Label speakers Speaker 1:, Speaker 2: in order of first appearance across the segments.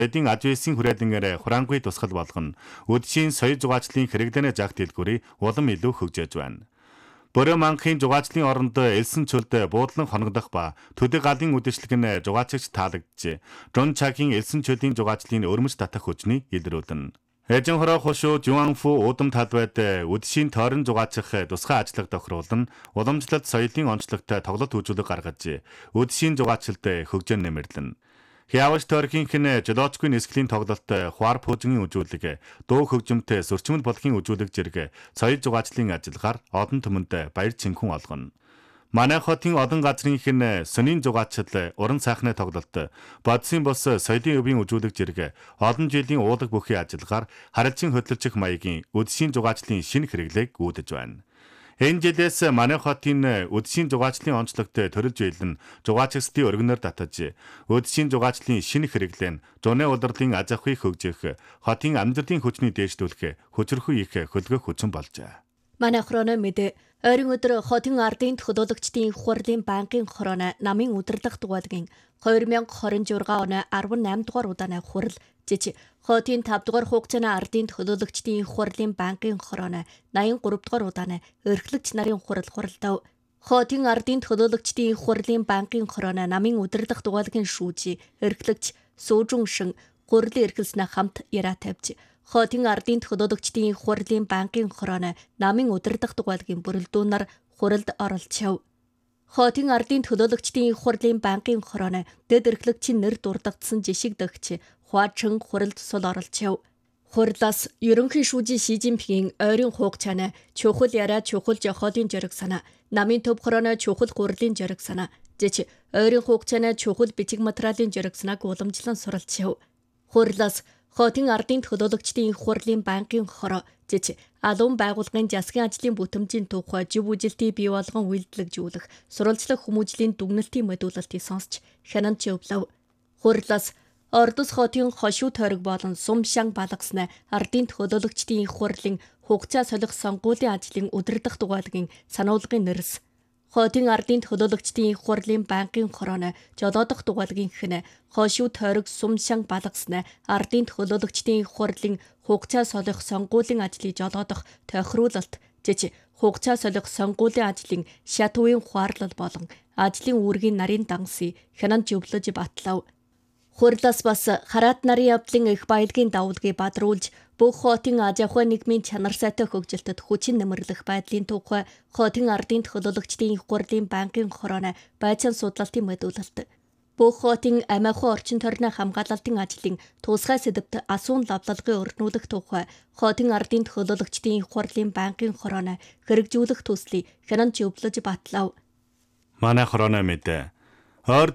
Speaker 1: эдийн ажвэсийн хүрээлэнгээрээ хураангүй тусгал болгоно. Үдшийн соёл зугаачлалын хэрэглэнэ зах дэлгүүрийг улам илүү хөгжиж байна. Бороо манхын зугаачлалын оронд элсэн чөлд буудлан хоногдох ба төдий галын үдэшлэг нь зугаацагч таалагджээ. Жон Чагийн элсэн чөлийн зугаачлалын өрмөж татах хүчний илрүүлнэ. Эжен хороо хошуу Жуанфу удам талбайд үдшийн тойрон зугаацах тусгай ажиллагаа тохируулна. Уламжлалт соёлын онцлогтой тоглолт үзүүлэг гаргаж үдшийн зугаацалд хөгжин нэмэрлэнэ. Хяваш төрхийнхэн жолоочгүй нисгэлийн тоглолт хуар пуужингийн үзүүлэг, дуу хөгжимтэй сурчмал болгын үзүүлэг зэрэг соёл зугаацлалын ажиллагаар одон түмэнд баяр чинхэн олгоно. Манай хотын одон газрынхэн сонин зугаацал, уран сайхны тоглолт, бодсын бос соёлын өвийн үзүүлэг зэрэг олон жилийн уулаг бүхий ажиллагаар харилцан хөдөлчих маягийн үдшийн зугаацлалын шинэ хэрэглээг үүдэж байна. Энэ жилээс манай хотын үдшийн зугаацлалын онцлогтой төрөлж байлан зугаацчдын өргөнөөр татаж үдшийн зугаацлалын шинэ хэрэглэн зуны удирдлын аз авахыг хөгжих, хотын амьдралын хүчний дээшлүүлэх, хүчрхүү их хөлгөх хүчин болжээ.
Speaker 2: Манай хороно мэдээ ойрын өдөр хотын ардын төлөөлөгчдийн хурлын банкын хороно намын удирдах дугааргийн 2026 оны 18 дугаар удааны хурал жиж хотын 5 дугаар хугацааны ардын төлөөлөгчдийн хурлын банкын хороно 83 дугаар удааны эрхлэгч нарын хуралдав. Хотын ардын төлөөлөгчдийн хурлын банкын хороно намын удирдах дугааргийн шүүжи эрхлэгч Сүүжүншин хурлын эрхэлснэ хамт яриа тавьж хотын ардын төлөөлөгчдийн хурлын банкын хороно намын удирдах дугааргийн бүрэлдэхүүнээр хуралд оролцов. Хотын ардын төлөөлөгчдийн хурлын банкын хороно дэд эрхлэгчийн нэр дурдгдсан жишиг дэгч Хуачин хуралд сул оролцов. Хурлаас ерөнхий шүүжи Ши Жинпингийн ойрын хугацааны чухал яриа чухал жохолын жөрөг санаа, намын төв хороно чухал хурлын жөрөг санаа, жич ойрын хугацааны чухал бичиг материалын жөрөг санааг уламжлан суралцав. Хурлаас хотын ардын төлөөлөгчдийн хурлын банкын хороо жиж алуун байгууллагын засгийн ажлын бүтэмжийн тухай жив үжилтийг бий болгон үйлдэлжүүлэх сурвалжлах хүмүүжлийн дүгнэлтийн мэдүүлэлтийг сонсч хянанд зөвлөв. Хурлаас Ордос хотын хошуу тойрог болон Сумшан балгасны ардын төлөөлөгчдийн хурлын хугацаа солих сонгуулийн ажлын удирдах дугааргийн сануулгын нэрс, хотын ардын төлөөлөгчдийн хурлын банкын хорооно жолоодох дугааргийн хэн хошуу тойрог Сумшан балгасны ардын төлөөлөгчдийн хурлын хугацаа солих сонгуулийн ажлыг жолоодох тохируулалт жиж хугацаа солих сонгуулийн ажлын шат үеийн хуарлал болон ажлын үүргийн нарийн дангасыг хянанд зөвлөж батлав. Хурлаас бас хараат нарын явдлын их баялагын давуулгыг бадруулж бүх хотын аж ахуй нийгмийн чанар сайтай хөгжилтөд хүчин нэмэрлэх байдлын тухай хотын ардын төлөөлөгчдийн хурлын банкын хорооно байцаан судлалтын мэдүүлэлт, бүх хотын амь ахуй орчин тойрны хамгаалалтын ажлын тусгай сэдвт асуун лавлалгын өрнүүлэх тухай хотын ардын төлөөлөгчдийн хурлын банкын хорооно хэрэгжүүлэх төслийг хянанд зөвлөж батлав.
Speaker 1: Манай хорооно мэдээ. Ойрд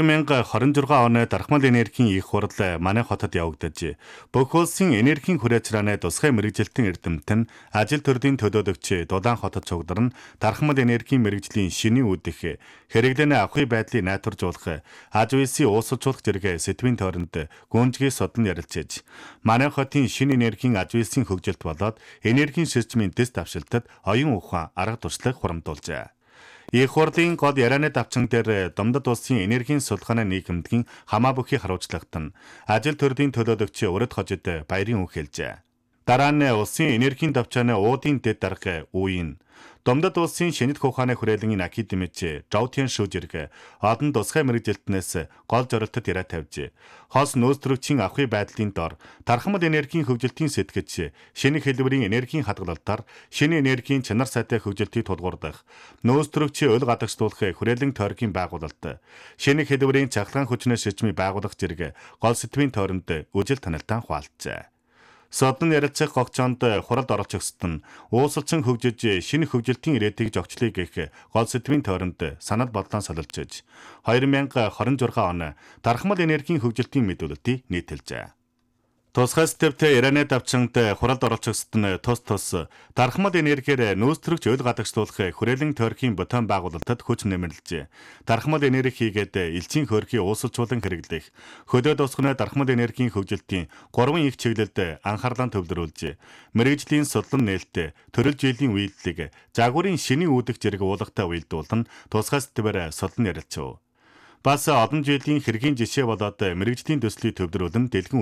Speaker 1: 2026 оны дархмал энергийн их хурал манай хотод явагдаж, бүх улсын энергийн хүрээчрааны тусгай мэрэгжилтэн эрдэмт нь ажил төрлийн төлөөлөгч Дулаан хотод цугдарн дархмал энергийн мэрэгжлийн шинийн үүдэх, хэрэглэнэ авахын байдлыг найтаржуулах, аж үйлсийг уусалжуулах зэрэг сэдвийн тойронд гүнзгий судлан ярилцаж, манай хотын шинэ энергийн аж үйлсийн хөгжилт болоод энергийн системийн дэс давшилтад оюун ухаан арга туршлага хурамдуулжээ. Их хурлын гол ярианы давчан дээр Домдод улсын энергийн судалгааны нийгэмдгийн хамаа бүхий харуулцлагт нь ажил төрлийн төлөөлөгч урд хожид баярын үг хэлжээ. Дараа нь улсын энергийн давчааны уудын дэд дарга үеийн Домдод улсын шинэдх ухааны хүрээлэнгийн академич Жаутиан Шүжирг одон тусгай мэрэгжилтнээс гол зорилтод яриа тавьж, хос нөөцлөгчийн авахын байдлын дор дархмал энергийн хөгжилтийн сэтгэж, шинэ хэлбэрийн энергийн хадгалалтаар шинэ энергийн чанар сайтай хөгжилтийг тулгуурдах, нөөцлөгчийн өл гадагшлуулах хүрээлэн тойргийн байгуулалт, шинэ хэлбэрийн цахилгаан хүчний системийг байгуулах зэрэг гол сэдвийн тойронд үжил танилтан хуваалцжээ. Содлон ярилцах гогцоонд хуралд оролцогчд нь уусалчин хөгжиж шинэ хөгжилтийн ирээдүйг зохицлыг гэх гол сэдвийн тойронд санал бодлоо солилцож 2026 оны дархмал энергийн хөгжилтийн мэдүүлэлтийг нийтэлжээ. Тусгай сэдвтэй ярианы давчанд хуралд оролцогчд нь тус дархмал энергиэр нөөцлөгч өл гадагшлуулах хүрээлэн тойргийн ботон байгуулалтад хүч нэмэрлэж, дархмал энерги хийгээд элчийн хөөрхийг уусалжуулан хэрэглэх, хөдөө тусганы дархмал энергийн хөгжилтийн 3 их чиглэлд анхаарлаа төвлөрүүлж, мэрэгжлийн судлан нээлттэй төрөл жилийн үйлдэлийг загварын шинийн үүдэх зэрэг уулгатай уялдуулан тусгай сэдвээр судлан ярилцв. Бас олон жилийн хэргийн жишээ болоод мэрэгжлийн төслийг төвлөрүүлэн дэлгэн